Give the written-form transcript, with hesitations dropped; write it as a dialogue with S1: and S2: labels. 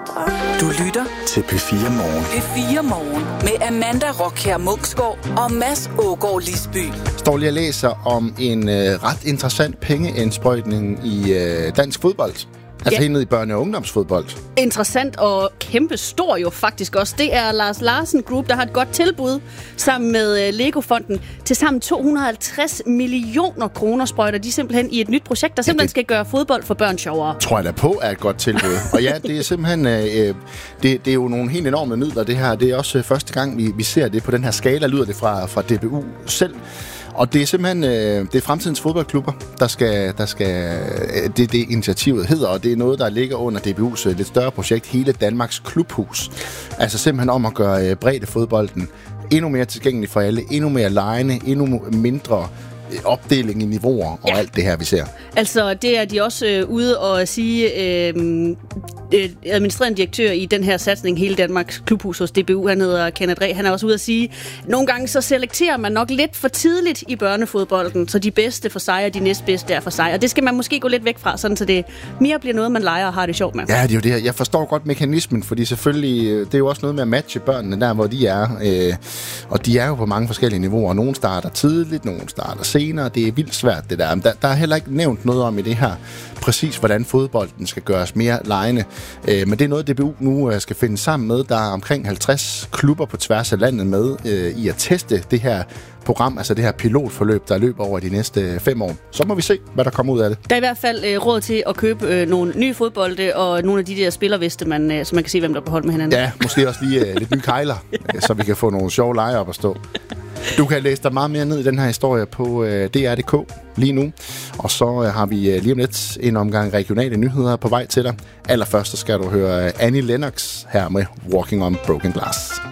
S1: Du lytter
S2: til P4 Morgen.
S1: P4 Morgen med Amanda Rockher Munksgaard og Mads Ågaard Lisby.
S3: Står lige og læser om en ret interessant pengeindsprøjtning i dansk fodbold. Altså helt ned i børne- og ungdomsfodbold.
S4: Interessant og kæmpe stor jo faktisk også. Det er Lars Larsen Group, der har et godt tilbud sammen med Lego-fonden. Til sammen 250 millioner kroner sprøjter de simpelthen i et nyt projekt, der simpelthen skal gøre fodbold for børn sjovere.
S3: Tror jeg da på er et godt tilbud. Og ja, det er simpelthen det er jo nogle helt enorme midler, det her. Det er også første gang, vi ser det på den her skala, lyder det fra DBU selv. Og det er simpelthen det er fremtidens fodboldklubber, der skal det initiativet hedder, og det er noget, der ligger under DBU's lidt større projekt, hele Danmarks Klubhus. Altså simpelthen om at gøre breddefodbolden endnu mere tilgængelig for alle, endnu mere legende, endnu mindre opdeling i niveauer og alt det her, vi ser.
S4: Altså, det er de også ude og sige, administrerende direktør i den her satsning, hele Danmarks Klubhus hos DBU, han hedder Kenneth Reh, han er også ude at sige, nogle gange så selekterer man nok lidt for tidligt i børnefodbolden, så de bedste for sig og de næstbedste er for sig, og det skal man måske gå lidt væk fra, sådan så det mere bliver noget, man leger og har det sjovt med.
S3: Ja, det er jo det her. Jeg forstår godt mekanismen, fordi selvfølgelig, det er jo også noget med at matche børnene der, hvor de er, og de er jo på mange forskellige niveauer. Nogle starter tidligt, nogle starter senere. Det er vildt svært, det der. Der er heller ikke nævnt noget om i det her, præcis hvordan fodbolden skal gøres mere legende. Men det er noget, DBU nu skal finde sammen med. Der er omkring 50 klubber på tværs af landet med i at teste det her program, altså det her pilotforløb, der løber over de næste 5 år. Så må vi se, hvad der kommer ud af det.
S4: Der er i hvert fald råd til at købe nogle nye fodbolde og nogle af de der spillerveste, så man kan se, hvem der er på hold med hinanden.
S3: Ja, måske også lige lidt nye kejler, så vi kan få nogle sjove lege op at stå. Du kan læse dig meget mere ned i den her historie på DR.dk lige nu. Og så har vi lige om lidt en omgang regionale nyheder på vej til dig. Allerførst så skal du høre Annie Lennox her med Walking on Broken Glass.